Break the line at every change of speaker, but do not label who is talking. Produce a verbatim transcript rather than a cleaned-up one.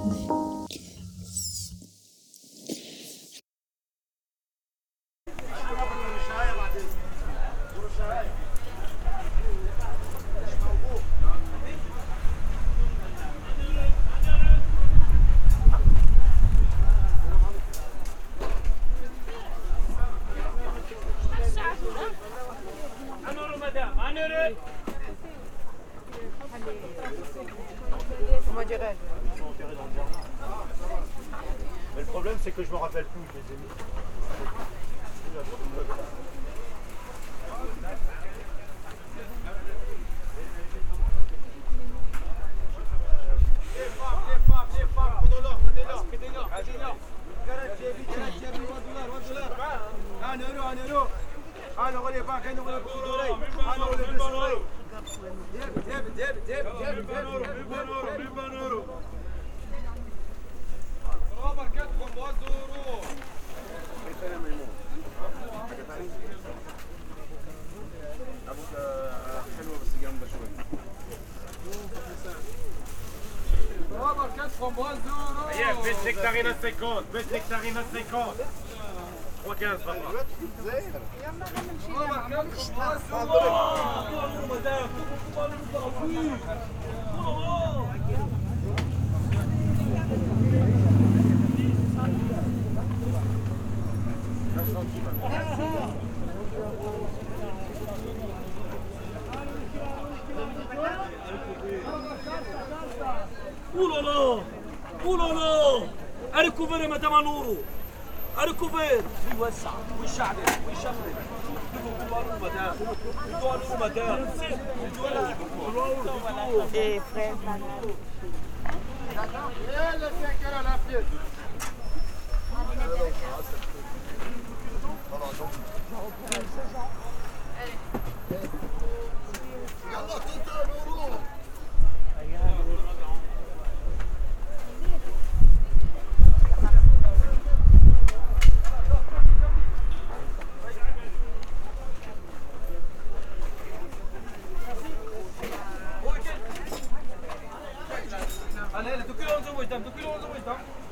Mais le problème, c'est que je me rappelle plus où je les ai mis.
baisse nectarine à cinquante, baisse nectarine à cinquante. trois quinze papa.
Ouh là là! Ouh là là! Elle est couverte, madame Anouro! Elle est couverte! Oui, ouais, ça! Oui, Chadé! Oui, Chadé! Madame! Madame!
Et frère,
Allez, allez, deux kilos de wisdom, deux kilos de wisdom.